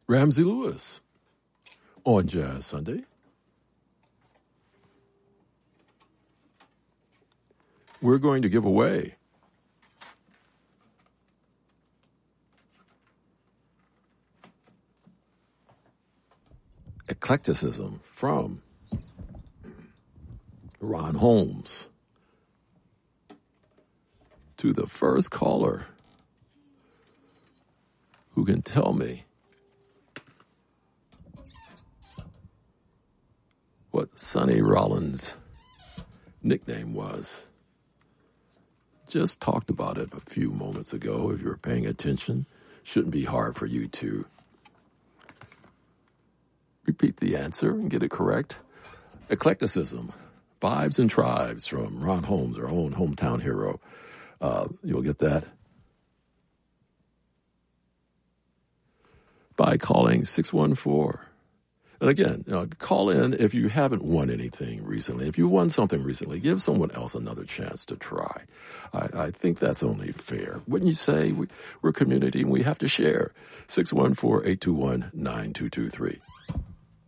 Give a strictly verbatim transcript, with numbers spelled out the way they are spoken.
Ramsey Lewis on Jazz Sunday. We're going to give away Eclecticism from Ron Holmes to the first caller who can tell me what Sonny Rollins' nickname was. Just talked about it a few moments ago. If you're paying attention, shouldn't be hard for you to repeat the answer and get it correct. Eclecticism, Vibes and Tribes from Ron Holmes, our own hometown hero. Uh, you'll get that by calling six one four. And again, you know, call in if you haven't won anything recently. If you won something recently, give someone else another chance to try. I, I think that's only fair. Wouldn't you say? We, we're a community and we have to share. six one four, eight two one, nine two two three.